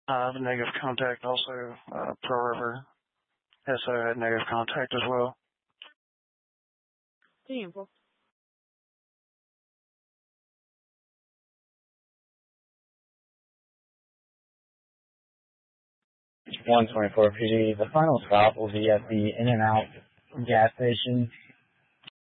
The negative contact also, Pearl River SO had negative contact as well. Tiempo. 124 PD. The final stop will be at the In-N-Out gas station